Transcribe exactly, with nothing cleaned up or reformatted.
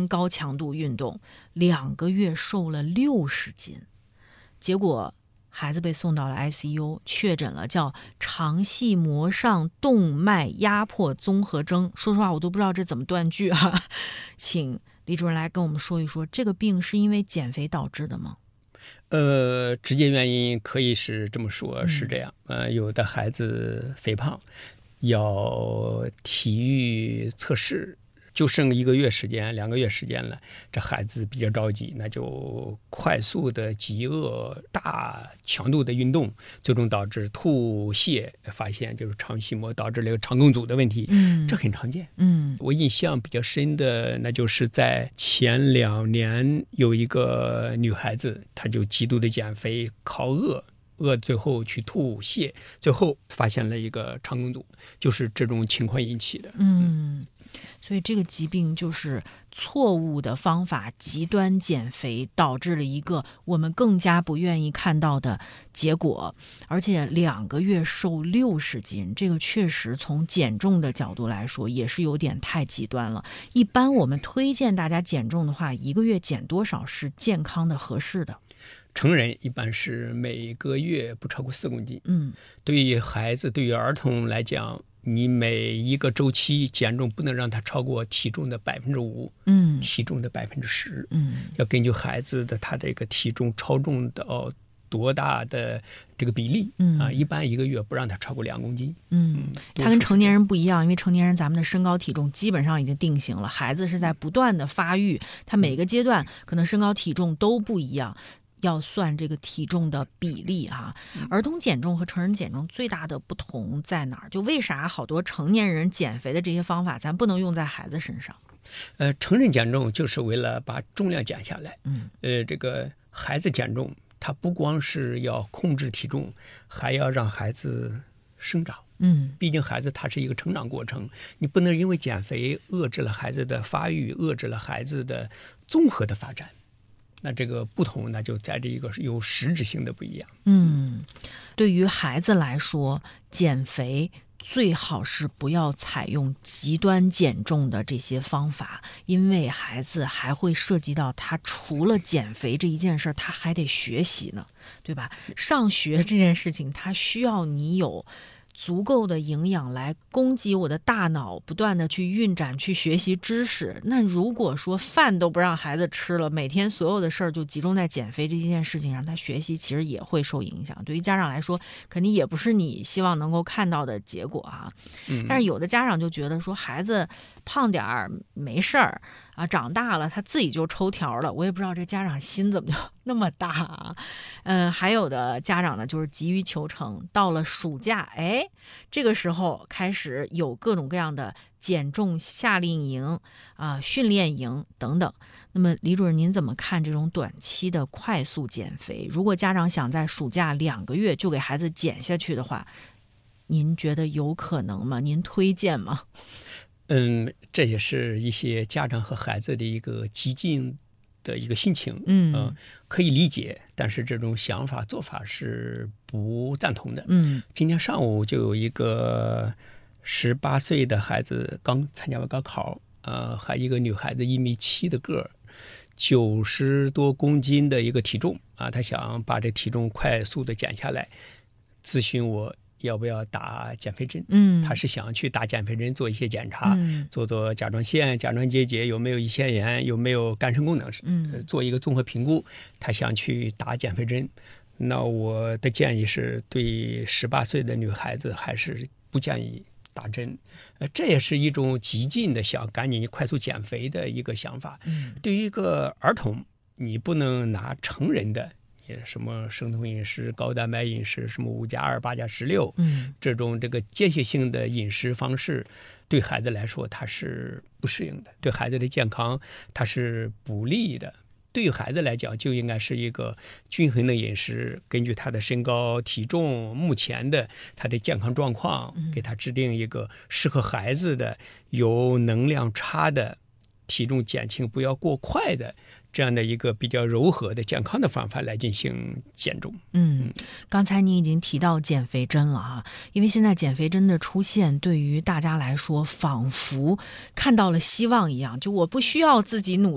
高强度运动，两个月瘦了六十斤。结果孩子被送到了 I C U， 确诊了叫肠系膜上动脉压迫综合征。说实话我都不知道这怎么断句啊，请李主任来跟我们说一说，这个病是因为减肥导致的吗？ 呃，直接原因可以是这么说，是这样。嗯、呃，有的孩子肥胖，要体育测试，就剩一个月时间、两个月时间了，这孩子比较着急，那就快速的饥饿、大强度的运动，最终导致吐泻，发现就是肠系膜导致了一个肠梗阻的问题。嗯，这很常见。嗯，我印象比较深的，那就是在前两年有一个女孩子，她就极度的减肥，靠饿。饿最后去吐泻，最后发现了一个肠梗阻，就是这种情况引起的。 嗯，所以这个疾病就是错误的方法，极端减肥导致了一个我们更加不愿意看到的结果，而且两个月瘦六十斤，这个确实从减重的角度来说也是有点太极端了。一般我们推荐大家减重的话，一个月减多少是健康的、合适的？ 成人一般是每个月不超过四公斤。嗯，对于孩子、对于儿童来讲，你每一个周期减重不能让他超过体重的百分之五，嗯，体重的百分之十，嗯，要根据孩子的他这个体重超重到多大的这个比例，嗯啊，一般一个月不让他超过两公斤。 嗯，他跟成年人不一样，因为成年人咱们的身高体重基本上已经定型了，孩子是在不断的发育，他每个阶段可能身高体重都不一样。要算这个体重的比例啊，儿童减重和成人减重最大的不同在哪儿？就为啥好多成年人减肥的这些方法，咱不能用在孩子身上？ 呃，成人减重就是为了把重量减下来。嗯，呃，这个孩子减重，它不光是要控制体重，还要让孩子生长。嗯，毕竟孩子他是一个成长过程，你不能因为减肥遏制了孩子的发育，遏制了孩子的综合的发展。那这个不同，那就在这一个有实质性的不一样。 嗯，对于孩子来说，减肥最好是不要采用极端减重的这些方法，因为孩子还会涉及到他除了减肥这一件事，他还得学习呢，对吧？上学这件事情，他需要你有足够的营养来供给我的大脑，不断的去运转，去学习知识。那如果说饭都不让孩子吃了，每天所有的事儿就集中在减肥这件事情上，他学习其实也会受影响。对于家长来说，肯定也不是你希望能够看到的结果啊。嗯、但是有的家长就觉得说孩子胖点儿没事儿啊，长大了他自己就抽条了。我也不知道这家长心怎么就那么大啊。嗯，还有的家长呢，就是急于求成，到了暑假，哎。这个时候开始有各种各样的减重夏令营啊、训练营等等。那么李主任，您怎么看这种短期的快速减肥？如果家长想在暑假两个月就给孩子减下去的话，您觉得有可能吗？您推荐吗？ 嗯，这也是一些家长和孩子的一个激进的一个心情，嗯、呃，可以理解，但是这种想法做法是不赞同的。嗯，今天上午就有一个十八岁的孩子刚参加完高考，呃，还一个女孩子一米七的个儿，九十多公斤的一个体重啊，她想把这体重快速的减下来，咨询我要不要打减肥针。嗯，他是想去打减肥针做一些检查，嗯、做做甲状腺、甲状结节有没有胰腺炎，有没有肝肾功能，嗯，做一个综合评估。他想去打减肥针。那我的建议是对十八岁的女孩子还是不建议打针。呃，这也是一种激进的想赶紧快速减肥的一个想法。嗯，对于一个儿童，你不能拿成人的什么生酮饮食、高蛋白饮食，什么五加二、八加十六，嗯，这种这个间歇性的饮食方式，对孩子来说它是不适应的，对孩子的健康它是不利的。对于孩子来讲，就应该是一个均衡的饮食，根据他的身高、体重、目前的他的健康状况，给他制定一个适合孩子的、有能量差的、体重减轻不要过快的这样的一个比较柔和的健康的方法来进行减重。 嗯，刚才你已经提到减肥针了哈，因为现在减肥针的出现对于大家来说仿佛看到了希望一样，就我不需要自己努力